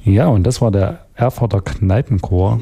Ja, und das war der Erfurter Kneipenchor.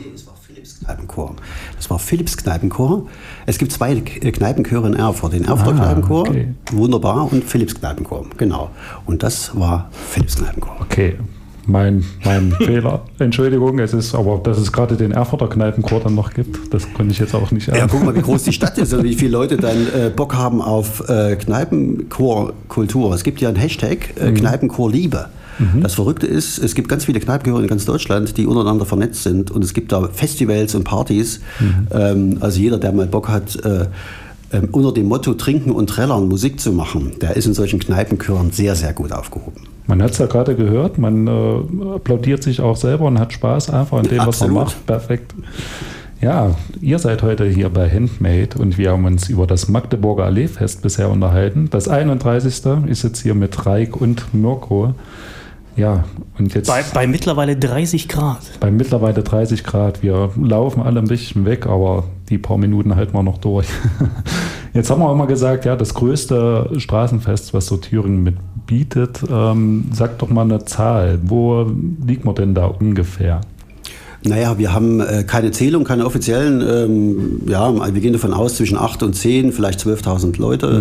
Das war Philipps Kneipenchor. Es gibt 2 Kneipenchöre in Erfurt. Den Erfurter Kneipenchor, okay. Wunderbar, und Philipps Kneipenchor, genau. Und das war Philipps Kneipenchor. Okay, mein Fehler. Entschuldigung, das ist dass es gerade den Erfurter Kneipenchor dann noch gibt, das konnte ich jetzt auch nicht Ja, guck mal, wie groß die Stadt ist und wie viele Leute dann Bock haben auf Kneipenchor-Kultur. Es gibt ja einen Hashtag Kneipenchor-Liebe. Das Verrückte ist, es gibt ganz viele Kneipenchöre in ganz Deutschland, die untereinander vernetzt sind, und es gibt da Festivals und Partys. Also jeder, der mal Bock hat, unter dem Motto Trinken und Trällern Musik zu machen, der ist in solchen Kneipenchören sehr, sehr gut aufgehoben. Man hat es ja gerade gehört, man applaudiert sich auch selber und hat Spaß einfach an dem, was man macht. Perfekt. Ja, ihr seid heute hier bei Handmade und wir haben uns über das Magdeburger Alleefest bisher unterhalten. Das 31. ist jetzt hier mit Raik und Mirko. Ja, und jetzt bei mittlerweile 30 Grad. Bei mittlerweile 30 Grad. Wir laufen alle ein bisschen weg, aber die paar Minuten halten wir noch durch. Jetzt haben wir auch mal gesagt, ja, das größte Straßenfest, was so Thüringen mit bietet. Sagt doch mal eine Zahl. Wo liegt man denn da ungefähr? Naja, wir haben keine Zählung, keine offiziellen. Wir gehen davon aus, zwischen 8 und 10, vielleicht 12.000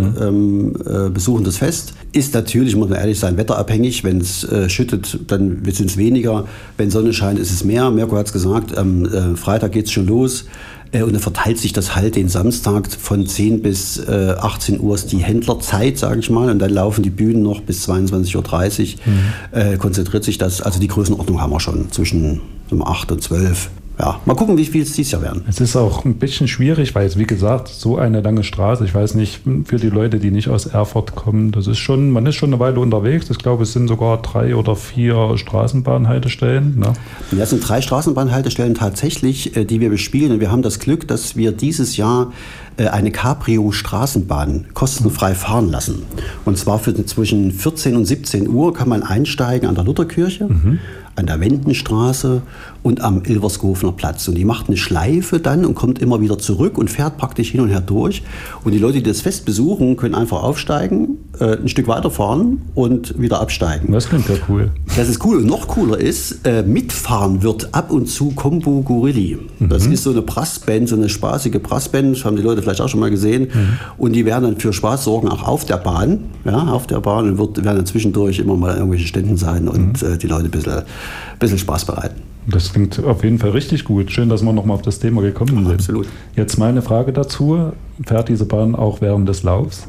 Leute besuchen das Fest. Ist natürlich, muss man ehrlich sein, wetterabhängig. Wenn es schüttet, dann sind es weniger. Wenn Sonne scheint, ist es mehr. Mirko hat es gesagt, am Freitag geht es schon los. Und dann verteilt sich das halt den Samstag von 10 bis 18 Uhr ist die Händlerzeit, sage ich mal. Und dann laufen die Bühnen noch bis 22.30 Uhr. Konzentriert sich das, also die Größenordnung haben wir schon zwischen 8 und 12. Ja, mal gucken, wie viel es dieses Jahr werden. Es ist auch ein bisschen schwierig, weil es, wie gesagt, so eine lange Straße, ich weiß nicht, für die Leute, die nicht aus Erfurt kommen, man ist schon eine Weile unterwegs. Ich glaube, es sind sogar 3 oder 4 Straßenbahnhaltestellen. Ne? Ja, es sind 3 Straßenbahnhaltestellen tatsächlich, die wir bespielen. Und wir haben das Glück, dass wir dieses Jahr eine Cabrio-Straßenbahn kostenfrei fahren lassen. Und zwar zwischen 14 und 17 Uhr kann man einsteigen an der Lutherkirche, an der Wendenstraße und am Ilverskofener Platz. Und die macht eine Schleife dann und kommt immer wieder zurück und fährt praktisch hin und her durch. Und die Leute, die das Fest besuchen, können einfach aufsteigen, ein Stück weiterfahren und wieder absteigen. Das klingt ja cool. Das ist cool. Und noch cooler ist, mitfahren wird ab und zu Combo Gorilli. Das ist so eine Brassband, so eine spaßige Brassband, das haben die Leute vielleicht auch schon mal gesehen. Und die werden dann für Spaß sorgen, auch auf der Bahn. Ja, auf der Bahn, und werden dann zwischendurch immer mal irgendwelche Ständen sein und die Leute ein bisschen Spaß bereiten. Das klingt auf jeden Fall richtig gut. Schön, dass wir nochmal auf das Thema gekommen sind. Absolut. Jetzt meine Frage dazu. Fährt diese Bahn auch während des Laufs?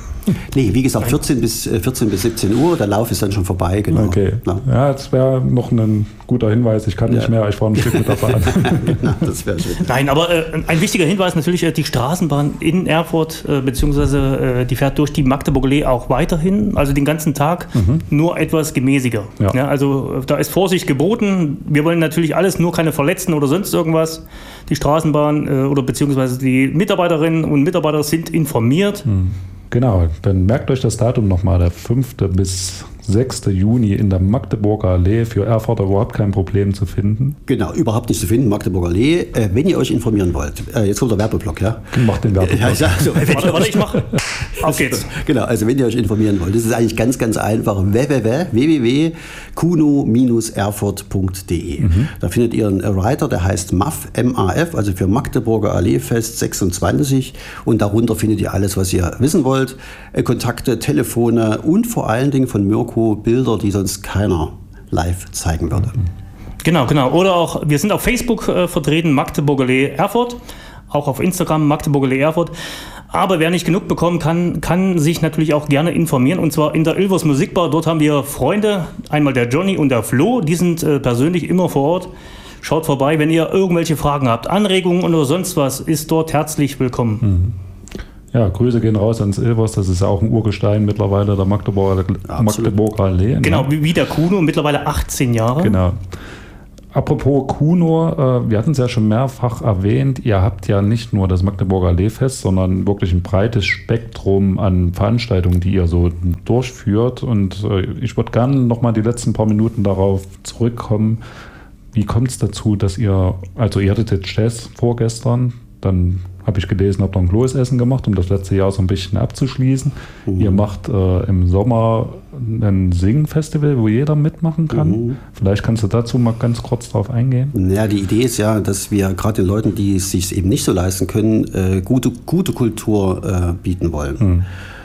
Nee, wie gesagt, 14 bis 17 Uhr, der Lauf ist dann schon vorbei. Genau. Okay. Ja, das wäre noch ein guter Hinweis. Ich kann nicht mehr, ich fahre ein Stück mit der Bahn. Genau, das wäre schön. Nein, aber ein wichtiger Hinweis natürlich, die Straßenbahn in Erfurt, beziehungsweise die fährt durch die Magdeburger Allee auch weiterhin, also den ganzen Tag, nur etwas gemäßiger. Ja. Ja, also da ist Vorsicht geboten. Wir wollen natürlich alles, nur keine Verletzten oder sonst irgendwas. Die Straßenbahn oder beziehungsweise die Mitarbeiterinnen und Mitarbeiter sind informiert. Genau, dann merkt euch das Datum nochmal, der 5. bis 6. Juni in der Magdeburger Allee, für Erfurter überhaupt kein Problem zu finden. Genau, überhaupt nicht zu finden, Magdeburger Allee. Wenn ihr euch informieren wollt, jetzt kommt der Werbeblock, ja? Macht den Werbeblock. Warte, ich mache. Auf geht's. Genau, also wenn ihr euch informieren wollt, das ist eigentlich ganz, ganz einfach, www.kuno-erfurt.de. Da findet ihr einen Writer, der heißt MAF, M-A-F, also für Magdeburger Alleefest 26, und darunter findet ihr alles, was ihr wissen wollt, Kontakte, Telefone und vor allen Dingen von Mirko Bilder, die sonst keiner live zeigen würde. Genau. Oder auch, wir sind auf Facebook vertreten, Magdeburger Allee Erfurt, auch auf Instagram, Magdeburger Allee Erfurt. Aber wer nicht genug bekommen kann sich natürlich auch gerne informieren. Und zwar in der Ilvers Musikbar. Dort haben wir Freunde, einmal der Johnny und der Flo. Die sind persönlich immer vor Ort. Schaut vorbei, wenn ihr irgendwelche Fragen habt, Anregungen oder sonst was, ist dort herzlich willkommen. Ja, Grüße gehen raus ans Ilvers, das ist ja auch ein Urgestein mittlerweile der Magdeburger Allee. Genau, wie der Kuno, mittlerweile 18 Jahre. Genau. Apropos Kuno, wir hatten es ja schon mehrfach erwähnt, ihr habt ja nicht nur das Magdeburger Alleefest, sondern wirklich ein breites Spektrum an Veranstaltungen, die ihr so durchführt. Und ich würde gerne nochmal die letzten paar Minuten darauf zurückkommen. Wie kommt es dazu, dass ihr hattet jetzt Jazz vorgestern, dann habe ich gelesen, habt ihr ein Kloßessen gemacht, um das letzte Jahr so ein bisschen abzuschließen. Ihr macht im Sommer ein Sing-Festival, wo jeder mitmachen kann. Vielleicht kannst du dazu mal ganz kurz drauf eingehen. Ja, die Idee ist ja, dass wir gerade den Leuten, die es sich eben nicht so leisten können, gute Kultur bieten wollen.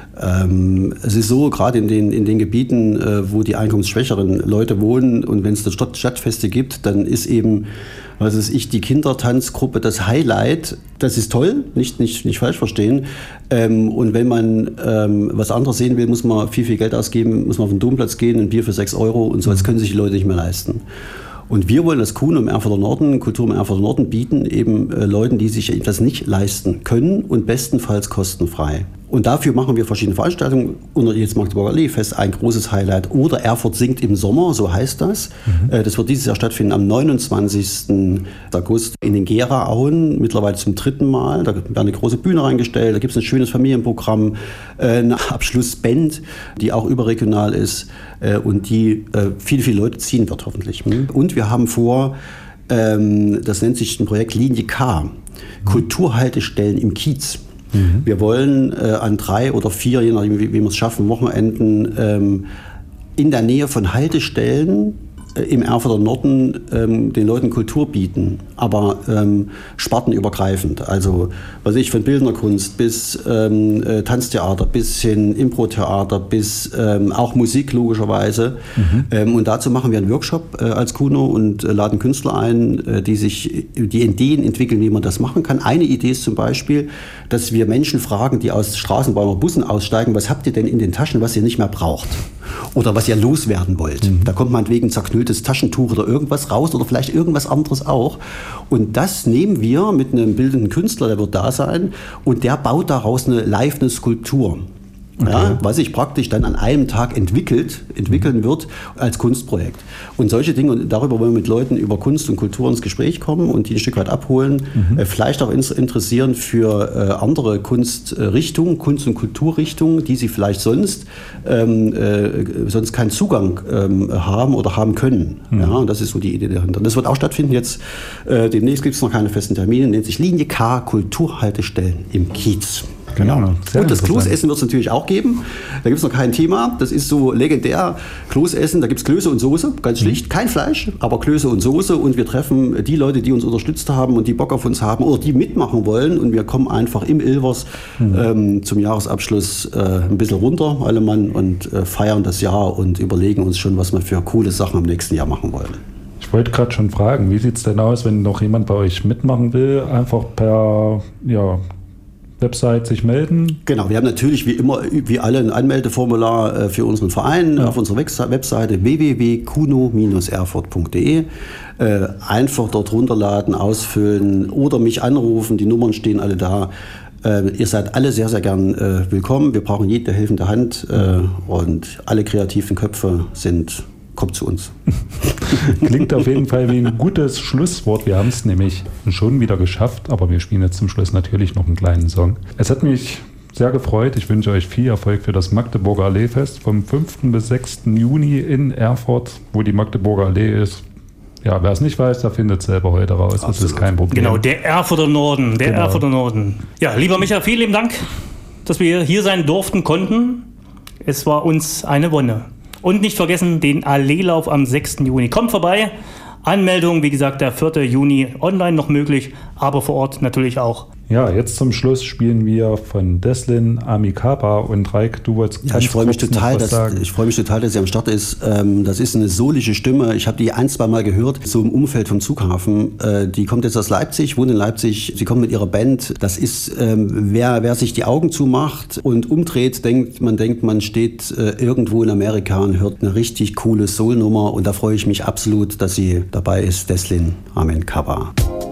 Es ist so, gerade in den Gebieten, wo die einkommensschwächeren Leute wohnen und wenn es Stadtfeste gibt, dann ist eben, was weiß ich, die Kindertanzgruppe das Highlight. Das ist toll, nicht falsch verstehen. Und wenn man was anderes sehen will, muss man viel Geld ausgeben, muss man auf den Domplatz gehen, ein Bier für 6 Euro und so, das können sich die Leute nicht mehr leisten. Und wir wollen das Kuno im Erfurter Norden, Kultur im Erfurter Norden bieten, eben Leuten, die sich das nicht leisten können und bestenfalls kostenfrei. Und dafür machen wir verschiedene Veranstaltungen, unter jetzt Magdeburger Allee-Fest, ein großes Highlight. Oder Erfurt singt im Sommer, so heißt das. Das wird dieses Jahr stattfinden am 29. August in den Gera-Auen, mittlerweile zum 3. Mal. Da wird eine große Bühne reingestellt, da gibt es ein schönes Familienprogramm, eine Abschlussband, die auch überregional ist und die viele Leute ziehen wird hoffentlich. Und wir haben vor, das nennt sich ein Projekt Linie K, Kulturhaltestellen im Kiez. Wir wollen an 3 oder 4, je nachdem wie wir es schaffen, Wochenenden in der Nähe von Haltestellen im Erfurter Norden den Leuten Kultur bieten, aber spartenübergreifend. Also von bildender Kunst bis Tanztheater, bis hin Impro-Theater, bis auch Musik logischerweise. Und dazu machen wir einen Workshop als Kuno und laden Künstler ein, die Ideen entwickeln, wie man das machen kann. Eine Idee ist zum Beispiel, dass wir Menschen fragen, die aus Straßenbahnen oder Bussen aussteigen, was habt ihr denn in den Taschen, was ihr nicht mehr braucht? Oder was ihr loswerden wollt. Da kommt meinetwegen zerknülltes Taschentuch oder irgendwas raus oder vielleicht irgendwas anderes auch. Und das nehmen wir mit einem bildenden Künstler, der wird da sein, und der baut daraus eine Skulptur. Okay. Ja, was sich praktisch dann an einem Tag entwickeln wird als Kunstprojekt. Und solche Dinge, und darüber wollen wir mit Leuten über Kunst und Kultur ins Gespräch kommen und die ein Stück weit abholen, vielleicht auch interessieren für andere Kunstrichtungen, Kunst- und Kulturrichtungen, die sie vielleicht sonst keinen Zugang haben oder haben können. Ja, und das ist so die Idee dahinter. Das wird auch stattfinden jetzt. Demnächst gibt es noch keine festen Termine, nennt sich Linie K, Kulturhaltestellen im Kiez. Genau. Und das Kloßessen wird es natürlich auch geben. Da gibt es noch kein Thema. Das ist so legendär. Kloßessen, da gibt es Klöße und Soße, ganz schlicht. Kein Fleisch, aber Klöße und Soße. Und wir treffen die Leute, die uns unterstützt haben und die Bock auf uns haben oder die mitmachen wollen. Und wir kommen einfach im Ilvers zum Jahresabschluss ein bisschen runter, alle Mann, und feiern das Jahr und überlegen uns schon, was wir für coole Sachen im nächsten Jahr machen wollen. Ich wollte gerade schon fragen, wie sieht es denn aus, wenn noch jemand bei euch mitmachen will? Einfach per Website sich melden? Genau, wir haben natürlich wie alle ein Anmeldeformular für unseren Verein auf unserer Webseite www.kuno-erfurt.de. Einfach dort runterladen, ausfüllen oder mich anrufen, die Nummern stehen alle da. Ihr seid alle sehr, sehr gern willkommen. Wir brauchen jede helfende Hand und alle kreativen Köpfe kommt zu uns. Klingt auf jeden Fall wie ein gutes Schlusswort. Wir haben es nämlich schon wieder geschafft, aber wir spielen jetzt zum Schluss natürlich noch einen kleinen Song. Es hat mich sehr gefreut. Ich wünsche euch viel Erfolg für das Magdeburger Allee-Fest vom 5. bis 6. Juni in Erfurt, wo die Magdeburger Allee ist. Ja, wer es nicht weiß, der findet es selber heute raus. Absolut. Das ist kein Problem. Genau, der Erfurter Norden. Erfurter Norden. Ja, lieber Micha, vielen lieben Dank, dass wir hier sein konnten. Es war uns eine Wonne. Und nicht vergessen, den Alleelauf am 6. Juni. Kommt vorbei. Anmeldung, wie gesagt, der 4. Juni online noch möglich, aber vor Ort natürlich auch. Ja, jetzt zum Schluss spielen wir von Deslin Amikaba und Reik, du wolltest ich freue mich total, dass sie am Start ist. Das ist eine solische Stimme. Ich habe die 1-2 Mal gehört, so im Umfeld vom Zughaufen. Die kommt jetzt aus Leipzig, wohnt in Leipzig. Sie kommt mit ihrer Band. Das ist, wer sich die Augen zumacht und umdreht, man denkt, man steht irgendwo in Amerika und hört eine richtig coole Soul-Nummer. Und da freue ich mich absolut, dass sie dabei ist, Deslin Amikaba.